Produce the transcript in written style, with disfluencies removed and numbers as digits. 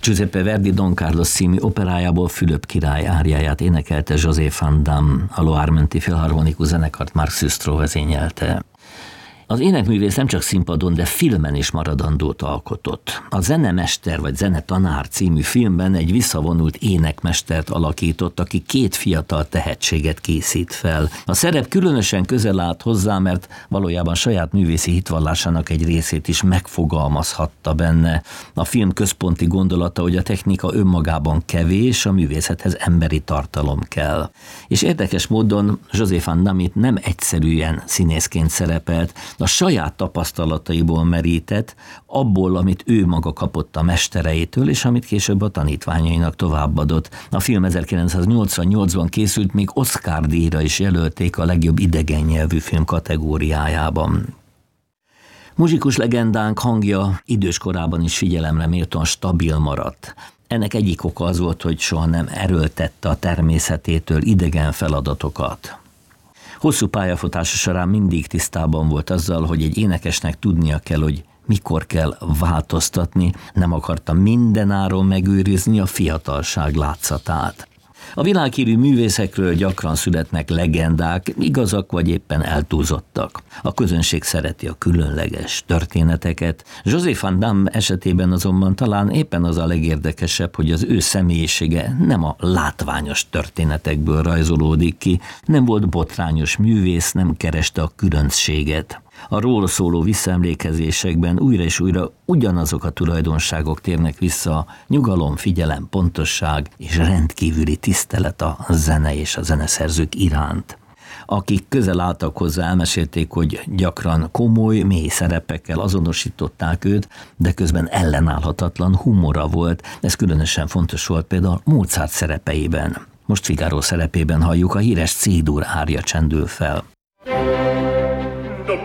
Giuseppe Verdi Don Carlos című operájából Fülöp király áriáját énekelte José Van Damme, a Loire-menti filharmonikus zenekart Marc Sustro vezényelte. Az énekművész nem csak színpadon, de filmen is maradandót alkotott. A Zenemester vagy Zenetanár című filmben egy visszavonult énekmestert alakított, aki 2 fiatal tehetséget készít fel. A szerep különösen közel állt hozzá, mert valójában saját művészi hitvallásának egy részét is megfogalmazhatta benne. A film központi gondolata, hogy a technika önmagában kevés, a művészethez emberi tartalom kell. És érdekes módon José Van Damme itt nem egyszerűen színészként szerepelt, a saját tapasztalataiból merített, abból, amit ő maga kapott a mestereitől, és amit később a tanítványainak továbbadott. A film 1988-ban készült, még Oscar-díjra is jelölték a legjobb idegen nyelvű film kategóriájában. Muzsikus legendánk hangja idős korában is figyelemre méltóan stabil maradt. Ennek egyik oka az volt, hogy soha nem erőltette a természetétől idegen feladatokat. Hosszú pályafutása során mindig tisztában volt azzal, hogy egy énekesnek tudnia kell, hogy mikor kell változtatni, nem akarta mindenáron megőrizni a fiatalság látszatát. A világhírű művészekről gyakran születnek legendák, igazak vagy éppen eltúlzottak. A közönség szereti a különleges történeteket. José Van Damme esetében azonban talán éppen az a legérdekesebb, hogy az ő személyisége nem a látványos történetekből rajzolódik ki, nem volt botrányos művész, nem kereste a különbséget. A róla szóló visszaemlékezésekben újra és újra ugyanazok a tulajdonságok térnek vissza: nyugalom, figyelem, pontosság és rendkívüli tisztelet a zene és a zeneszerzők iránt. Akik közel álltak hozzá, elmesélték, hogy gyakran komoly, mély szerepekkel azonosították őt, de közben ellenállhatatlan humora volt. Ez különösen fontos volt például Mozart szerepeiben. Most Figaro szerepében halljuk, a híres C-dur ária csendül fel.